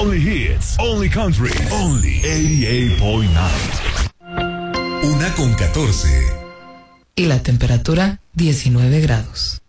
Only hits, only country, only 88.9. 1:14. Y la temperatura 19 grados.